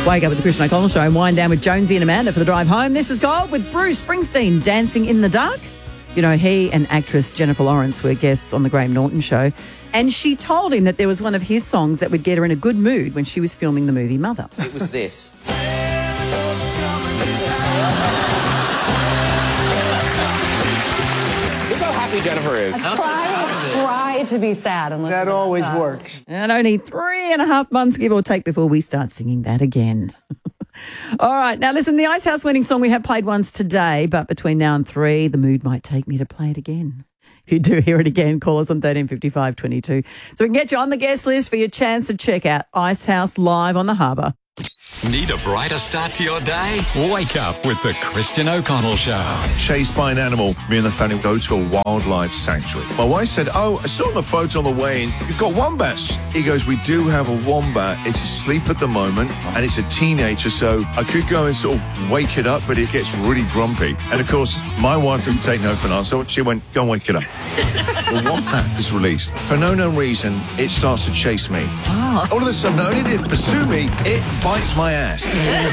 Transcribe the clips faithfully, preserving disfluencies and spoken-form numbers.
Wake up with the Christian O'Connell Show and wind down with Jonesy and Amanda for the drive home. This is Gold with Bruce Springsteen, Dancing in the Dark. You know, he and actress Jennifer Lawrence were guests on the Graham Norton Show, and she told him that there was one of his songs that would get her in a good mood when she was filming the movie Mother. It was this. Look how happy Jennifer is. Try, try to be sad. And that always works. And only three and a half months, give or take, before we start singing that again. All right. Now, listen, the Ice House winning song we have played once today, but between now and three, the mood might take me to play it again. If you do hear it again, call us on thirteen fifty-five twenty-two. So we can get you on the guest list for your chance to check out Ice House live on the harbour. Need a brighter start to your day? Wake up with the Christian O'Connell Show. Chased by an animal, me and the family go to a wildlife sanctuary. My wife said, oh, I saw on the photo on the way in, you've got wombats. He goes, we do have a wombat. It's asleep at the moment, and it's a teenager, so I could go and sort of wake it up, but it gets really grumpy. And, of course, my wife didn't take no for an answer. She went, go and wake it up. The wombat is released. For no known reason, it starts to chase me. Oh. All of a sudden, not only did it pursue me, it bites my ass.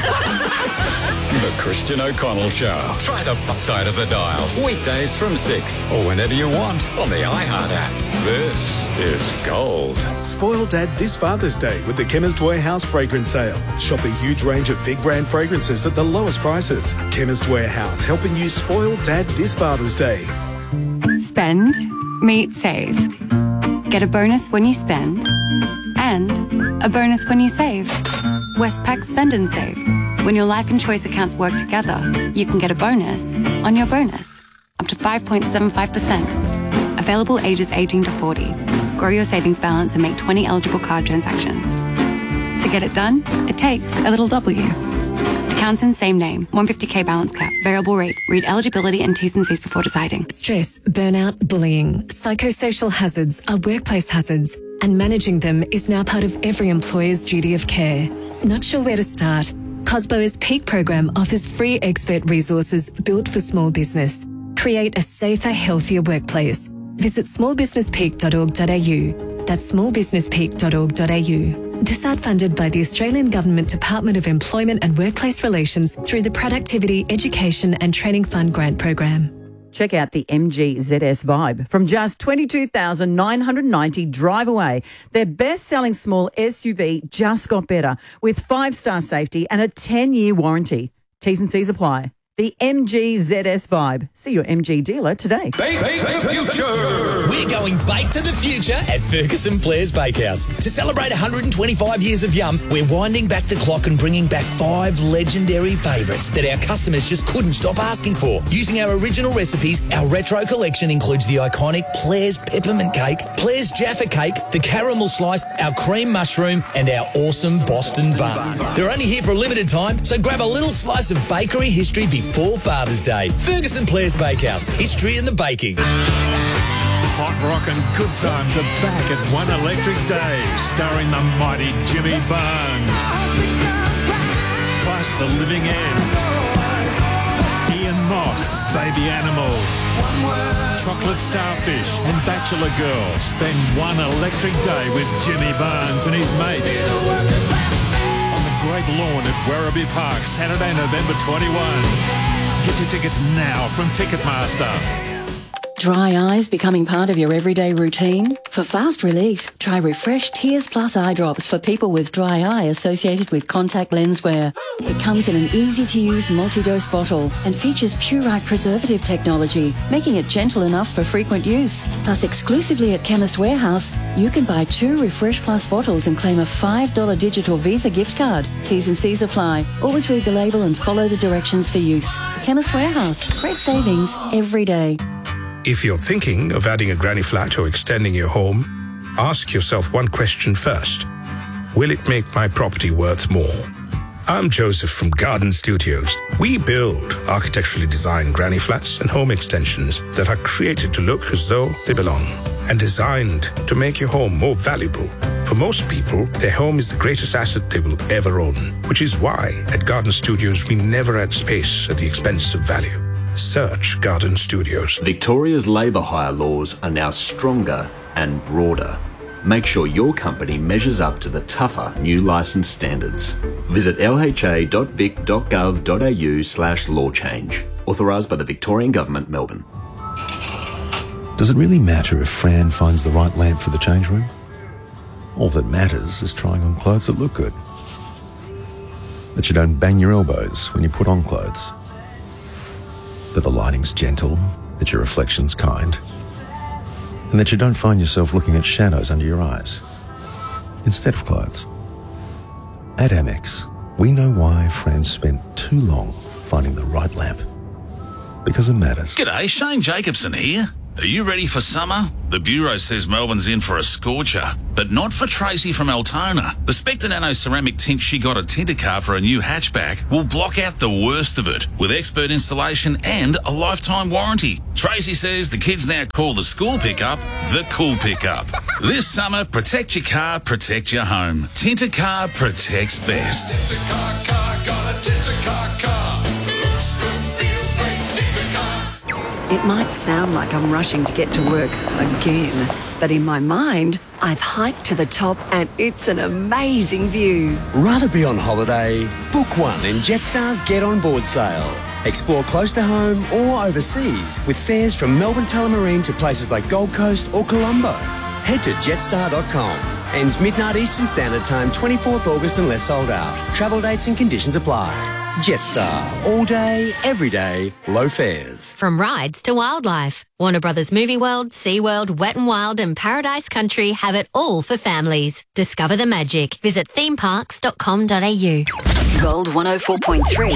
The Christian O'Connell Show. Try the side of the dial. Weekdays from six or whenever you want on the iHeart app. This is Gold. Spoil Dad this Father's Day with the Chemist Warehouse fragrance sale. Shop a huge range of big brand fragrances at the lowest prices. Chemist Warehouse, helping you spoil Dad this Father's Day. Spend, meet, save. Get a bonus when you spend and a bonus when you save. Westpac Spend and Save. When your life and choice accounts work together, you can get a bonus on your bonus, up to five point seven five percent. Available ages eighteen to forty. Grow your savings balance and make twenty eligible card transactions. To get it done, it takes a little W. Accounts in same name, one hundred fifty K balance cap, variable rate. Read eligibility and T's and C's before deciding. Stress, burnout, bullying, psychosocial hazards are workplace hazards, and managing them is now part of every employer's duty of care. Not sure where to start? Cosbo's Peak program offers free expert resources built for small business. Create a safer, healthier workplace. Visit small business peak dot org dot a u. That's small business peak dot org dot a u. This ad funded by the Australian Government Department of Employment and Workplace Relations through the Productivity, Education and Training Fund grant program. Check out the M G Z S Vibe. From just twenty-two thousand nine hundred ninety dollars drive away, their best-selling small S U V just got better with five-star safety and a ten-year warranty. T's and C's apply. The M G Z S Vibe. See your M G dealer today. Bake the future. We're going bake to the future at Ferguson Blair's Bakehouse. To celebrate one hundred twenty-five years of yum, we're winding back the clock and bringing back five legendary favourites that our customers just couldn't stop asking for. Using our original recipes, our retro collection includes the iconic Blair's Peppermint Cake, Blair's Jaffa Cake, the Caramel Slice, our Cream Mushroom, and our awesome Boston Bun. They're only here for a limited time, so grab a little slice of bakery history before Father's Day. Ferguson Blair's Bakehouse. History in the baking. Hot rock and good times are back at One Electric Day, starring the mighty Jimmy Barnes. Plus The Living End, Ian Moss, Baby Animals, Chocolate Starfish and Bachelor Girl. Spend one electric day with Jimmy Barnes and his mates. Great lawn at Werribee Park, Saturday, November twenty-first. Get your tickets now from Ticketmaster. Dry eyes becoming part of your everyday routine? For fast relief, try Refresh Tears Plus eye drops for people with dry eye associated with contact lens wear. It comes in an easy-to-use multi-dose bottle and features Purite preservative technology, making it gentle enough for frequent use. Plus, exclusively at Chemist Warehouse, you can buy two Refresh Plus bottles and claim a five dollars digital Visa gift card. T's and C's apply. Always read the label and follow the directions for use. Chemist Warehouse. Great savings every day. If you're thinking of adding a granny flat or extending your home, ask yourself one question first. Will it make my property worth more? I'm Joseph from Garden Studios. We build architecturally designed granny flats and home extensions that are created to look as though they belong and designed to make your home more valuable. For most people, their home is the greatest asset they will ever own, which is why at Garden Studios we never add space at the expense of value. Search Garden Studios. Victoria's labour hire laws are now stronger and broader. Make sure your company measures up to the tougher new licence standards. Visit lha.vic.gov.au slash law change. Authorised by the Victorian Government, Melbourne. Does it really matter if Fran finds the right lamp for the change room? All that matters is trying on clothes that look good. That you don't bang your elbows when you put on clothes. That the lighting's gentle, that your reflection's kind, and that you don't find yourself looking at shadows under your eyes instead of clothes. At Amex, we know why Fran spent too long finding the right lamp. Because it matters. G'day, Shane Jacobson here. Are you ready for summer? The Bureau says Melbourne's in for a scorcher, but not for Tracy from Altona. The Spectre Nano ceramic tint she got at Tintercar for a new hatchback will block out the worst of it with expert installation and a lifetime warranty. Tracy says the kids now call the school pickup the cool pickup. This summer, protect your car, protect your home. Tintercar protects best. Tintercar car, got a Tintercar car. Looks good, feels great, Tintercar. It might sound like I'm rushing to get to work again, but in my mind, I've hiked to the top and it's an amazing view. Rather be on holiday? Book one in Jetstar's Get On Board sale. Explore close to home or overseas with fares from Melbourne Tullamarine to places like Gold Coast or Colombo. Head to jetstar dot com. Ends midnight Eastern Standard Time, twenty-fourth August unless sold out. Travel dates and conditions apply. Jetstar. All day, every day, low fares. From rides to wildlife, Warner Brothers Movie World, SeaWorld, Wet n Wild and Paradise Country have it all for families. Discover the magic. Visit theme parks dot com dot a u. Gold one oh four point three.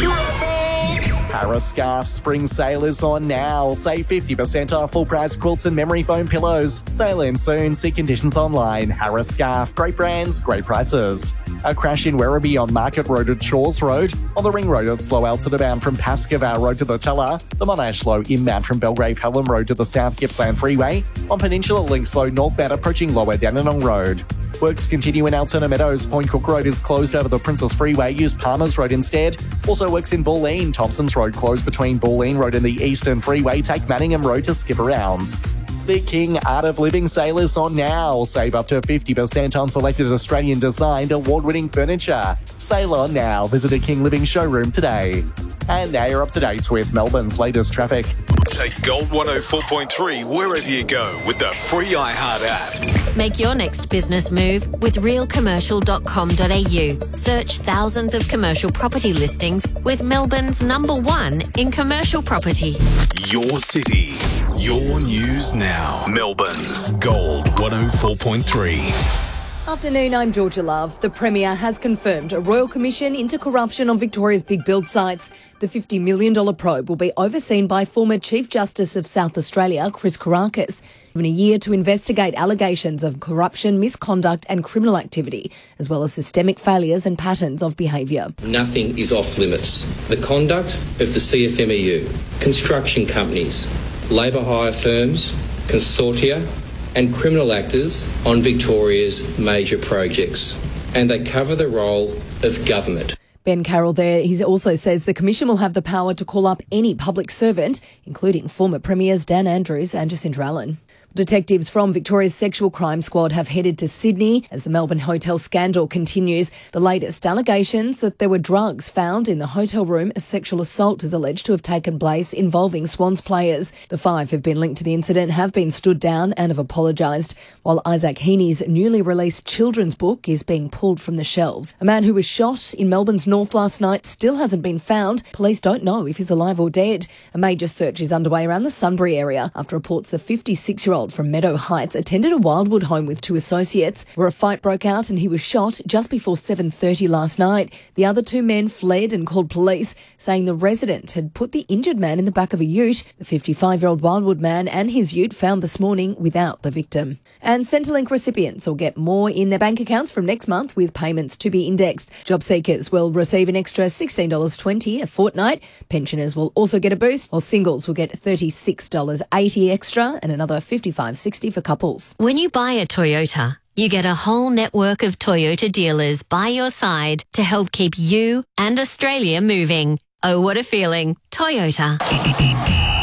Parascarf spring sale is on now. Save fifty percent off full price quilts and memory foam pillows. Sale ends soon. See conditions online. Parascarf. Great brands, great prices. A crash in Werribee on Market Road at Shores Road. On the Ring Road at Slow Altitude bound from Pascoe Road to the Teller. The Monash Low inbound from Belgrave Pelham Road to the South Gippsland Freeway. On Peninsula Links Low northbound approaching Lower Dandenong Road. Works continue in Altona Meadows. Point Cook Road is closed over the Princess Freeway. Use Palmers Road instead. Also works in Bulleen. Thompson's Road closed between Bulleen Road and the Eastern Freeway. Take Manningham Road to skip around. The King Art of Living sale is on now. Save up to fifty percent on selected Australian designed award-winning furniture. Sale on now. Visit a King Living showroom today. And now you're up to date with Melbourne's latest traffic. Take Gold one oh four point three wherever you go with the free iHeart app. Make your next business move with real commercial dot com dot a u. Search thousands of commercial property listings with Melbourne's number one in commercial property. Your city, your news now. Melbourne's Gold one oh four point three. Afternoon, I'm Georgia Love. The Premier has confirmed a royal commission into corruption on Victoria's big build sites. The fifty million dollars probe will be overseen by former Chief Justice of South Australia, Chris Kourakis, given a year to investigate allegations of corruption, misconduct and criminal activity, as well as systemic failures and patterns of behaviour. Nothing is off limits. The conduct of the C F M E U, construction companies, labour hire firms, consortia and criminal actors on Victoria's major projects. And they cover the role of government. Ben Carroll there, he also says the Commission will have the power to call up any public servant, including former Premiers Dan Andrews and Jacinta Allen. Detectives from Victoria's Sexual Crime Squad have headed to Sydney as the Melbourne hotel scandal continues. The latest allegations that there were drugs found in the hotel room. A sexual assault is alleged to have taken place involving Swans players. The five who've been linked to the incident have been stood down and have apologised, while Isaac Heaney's newly released children's book is being pulled from the shelves. A man who was shot in Melbourne's north last night still hasn't been found. Police don't know if he's alive or dead. A major search is underway around the Sunbury area after reports the fifty-six-year-old from Meadow Heights attended a Wildwood home with two associates where a fight broke out and he was shot just before seven thirty last night. The other two men fled and called police, saying the resident had put the injured man in the back of a ute. The fifty-five-year-old Wildwood man and his ute found this morning without the victim. And Centrelink recipients will get more in their bank accounts from next month with payments to be indexed. Job seekers will receive an extra sixteen dollars twenty a fortnight. Pensioners will also get a boost, while singles will get thirty-six dollars eighty extra and another fifty-five dollars sixty for couples. When you buy a Toyota, you get a whole network of Toyota dealers by your side to help keep you and Australia moving. Oh, what a feeling. Toyota.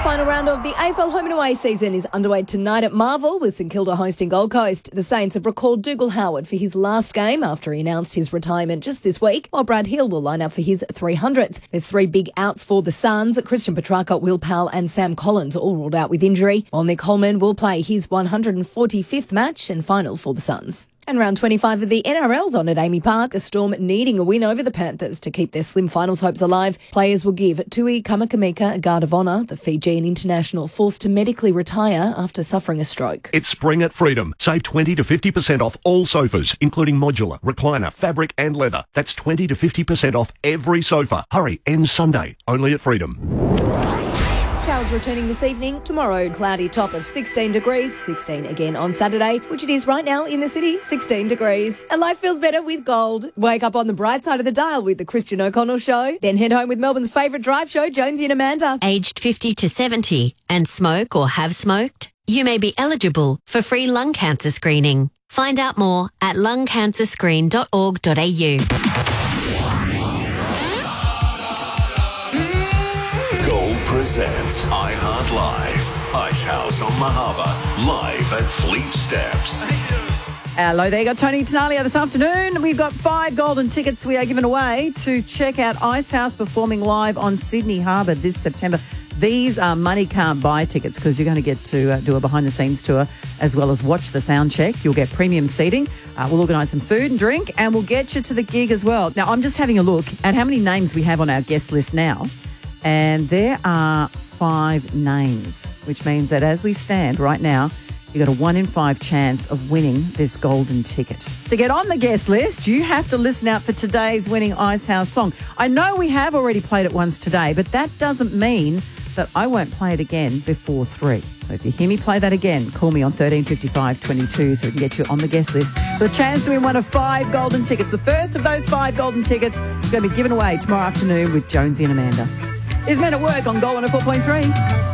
final round of the A F L home and away season is underway tonight at Marvel with St Kilda hosting Gold Coast. The Saints have recalled Dougal Howard for his last game after he announced his retirement just this week, while Brad Hill will line up for his three hundredth. There's three big outs for the Suns. Christian Petrarca, Will Powell and Sam Collins all ruled out with injury, while Nick Holman will play his one hundred forty-fifth match and final for the Suns. And round twenty-five of the N R L's on at Amy Park. The Storm needing a win over the Panthers to keep their slim finals hopes alive. Players will give Tui Kamakamika a guard of honour, the Fijian international forced to medically retire after suffering a stroke. It's spring at Freedom. Save twenty to fifty percent off all sofas, including modular, recliner, fabric and leather. That's twenty to fifty percent off every sofa. Hurry, ends Sunday. Only at Freedom. Showers returning this evening. Tomorrow, cloudy top of sixteen degrees. sixteen again on Saturday, which it is right now in the city, sixteen degrees. And life feels better with gold. Wake up on the bright side of the dial with the Christian O'Connell Show. Then head home with Melbourne's favourite drive show, Jonesy and Amanda. Aged fifty to seventy and smoke or have smoked? You may be eligible for free lung cancer screening. Find out more at lung cancer screen dot org dot a u. Presents iHeart Live. Ice House on Mahaba, live at Fleet Steps. Hello there, got Tony Tenalia this afternoon. We've got five golden tickets we are giving away to check out Ice House performing live on Sydney Harbour this September. These are money can't buy tickets because you're going to get to uh, do a behind-the-scenes tour as well as watch the sound check. You'll get premium seating. Uh, we'll organise some food and drink and we'll get you to the gig as well. Now, I'm just having a look at how many names we have on our guest list now. And there are five names, which means that as we stand right now, you've got a one in five chance of winning this golden ticket. To get on the guest list, you have to listen out for today's winning Ice House song. I know we have already played it once today, but that doesn't mean that I won't play it again before three. So if you hear me play that again, call me on thirteen fifty-five twenty-two so we can get you on the guest list for the chance to win one of five golden tickets. The first of those five golden tickets is going to be given away tomorrow afternoon with Jonesy and Amanda. Is Men at Work on Gold one oh four point three.